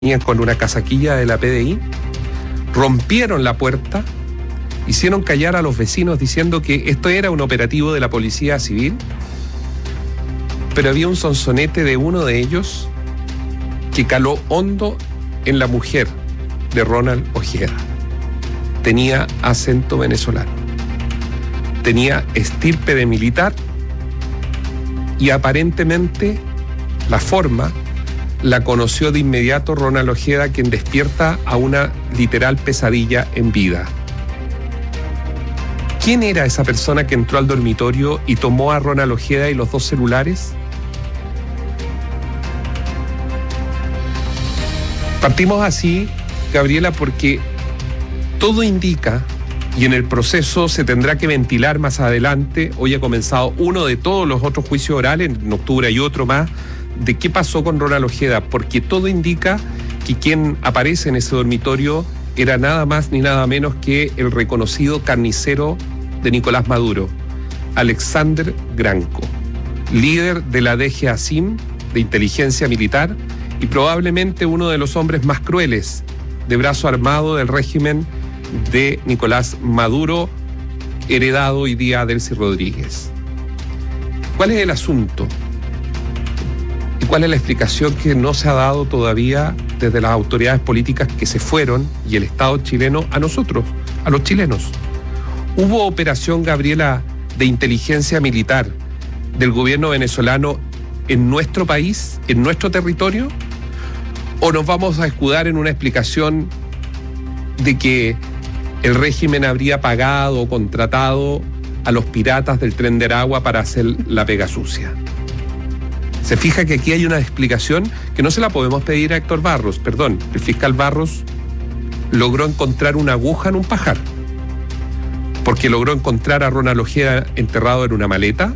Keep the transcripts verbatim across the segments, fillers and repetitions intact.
con una casaquilla de la P D I, rompieron la puerta, hicieron callar a los vecinos diciendo que esto era un operativo de la Policía Civil, pero había un sonsonete de uno de ellos que caló hondo en la mujer de Ronald Ojeda. Tenía acento venezolano, tenía estirpe de militar y aparentemente la forma la conoció de inmediato Ronald Ojeda, quien despierta a una literal pesadilla en vida. ¿Quién era esa persona que entró al dormitorio y tomó a Ronald Ojeda y los dos celulares? Partimos así, Gabriela, porque todo indica, y en el proceso se tendrá que ventilar más adelante, hoy ha comenzado uno de todos los otros juicios orales, en octubre hay otro más, de qué pasó con Ronald Ojeda, porque todo indica que quien aparece en ese dormitorio era nada más ni nada menos que el reconocido carnicero de Nicolás Maduro, Alexander Granco, líder de la D G A C I M, de inteligencia militar, y probablemente uno de los hombres más crueles de brazo armado del régimen de Nicolás Maduro, heredado hoy día de Delcy Rodríguez. ¿Cuál es el asunto? ¿Y cuál es la explicación que no se ha dado todavía desde las autoridades políticas que se fueron y el Estado chileno a nosotros, a los chilenos? ¿Hubo operación, Gabriela, de inteligencia militar del gobierno venezolano en nuestro país, en nuestro territorio? ¿O nos vamos a escudar en una explicación de que el régimen habría pagado o contratado a los piratas del Tren de Aragua para hacer la pega sucia? Se fija que aquí hay una explicación que no se la podemos pedir a Héctor Barros, perdón, el fiscal Barros logró encontrar una aguja en un pajar, porque logró encontrar a Ronald Ojeda enterrado en una maleta,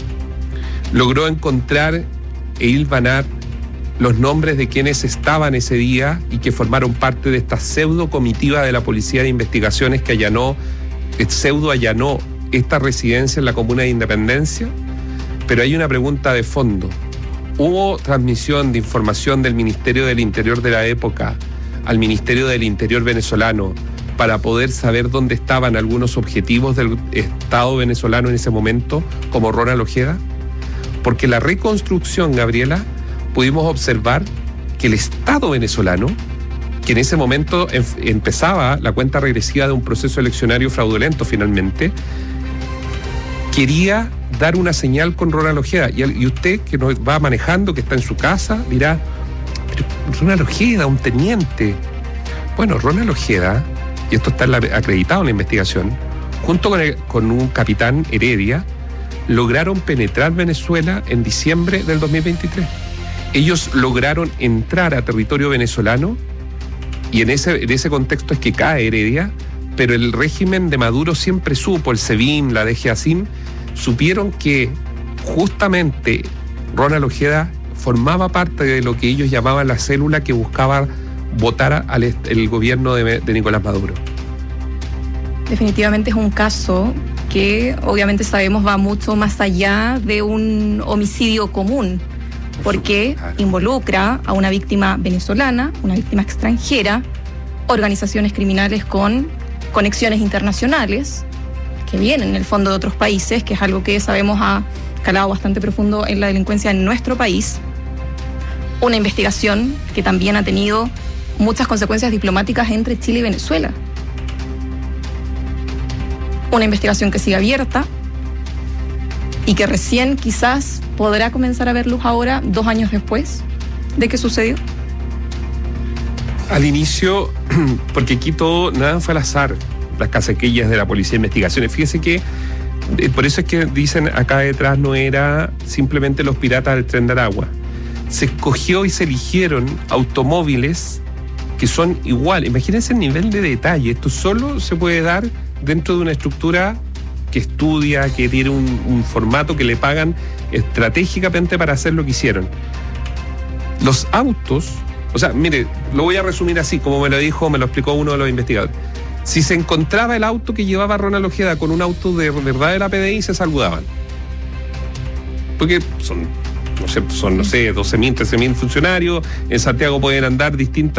logró encontrar e hilvanar los nombres de quienes estaban ese día y que formaron parte de esta pseudo comitiva de la Policía de Investigaciones que allanó, pseudo allanó esta residencia en la comuna de Independencia. Pero hay una pregunta de fondo. ¿Hubo transmisión de información del Ministerio del Interior de la época al Ministerio del Interior venezolano para poder saber dónde estaban algunos objetivos del Estado venezolano en ese momento, como Ronald Ojeda? Porque la reconstrucción, Gabriela, pudimos observar que el Estado venezolano, que en ese momento em- empezaba la cuenta regresiva de un proceso eleccionario fraudulento finalmente, quería dar una señal con Ronald Ojeda. Y, y usted que nos va manejando, que está en su casa, dirá, pero Ronald Ojeda, un teniente. Bueno, Ronald Ojeda, y esto está en la, acreditado en la investigación, junto con, el, con un capitán Heredia, lograron penetrar Venezuela en diciembre del dos mil veintitrés. Ellos lograron entrar a territorio venezolano y en ese, en ese contexto es que cae Heredia, pero el régimen de Maduro siempre supo, el SEBIN, la D G A C I M, supieron que justamente Ronald Ojeda formaba parte de lo que ellos llamaban la célula que buscaba votar al el gobierno de, de Nicolás Maduro. Definitivamente es un caso que obviamente sabemos va mucho más allá de un homicidio común, porque involucra a una víctima venezolana, una víctima extranjera, organizaciones criminales con conexiones internacionales que vienen en el fondo de otros países, que es algo que sabemos ha calado bastante profundo en la delincuencia en nuestro país. Una investigación que también ha tenido muchas consecuencias diplomáticas entre Chile y Venezuela. Una investigación que sigue abierta y que recién quizás podrá comenzar a ver luz ahora, dos años después de que sucedió. Al inicio, porque aquí todo, nada fue al azar, las casaquillas de la Policía de Investigaciones. Fíjese que, eh, por eso es que dicen acá detrás no era simplemente los piratas del Tren de Aragua. Se escogió y se eligieron automóviles que son igual. Imagínense el nivel de detalle. Esto solo se puede dar dentro de una estructura que estudia, que tiene un, un formato que le pagan estratégicamente para hacer lo que hicieron. Los autos, o sea, mire, lo voy a resumir así, como me lo dijo, me lo explicó uno de los investigadores. Si se encontraba el auto que llevaba Ronald Ojeda con un auto de verdad de la P D I, se saludaban. Porque son ¿no es cierto? Son, no sé, doce mil, trece mil funcionarios. En Santiago pueden andar distintas